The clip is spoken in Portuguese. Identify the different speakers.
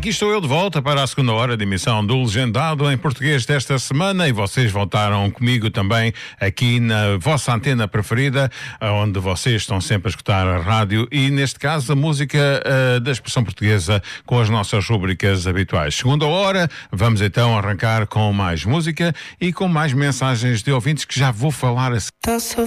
Speaker 1: aqui estou eu de volta para a segunda hora de emissão do Legendado em português desta semana e vocês voltaram comigo também aqui na vossa antena preferida, onde vocês estão sempre a escutar a rádio e, neste caso, a música da expressão portuguesa com as nossas rubricas habituais. Segunda hora, vamos então arrancar com mais música e com mais mensagens de ouvintes que já vou falar a seguir.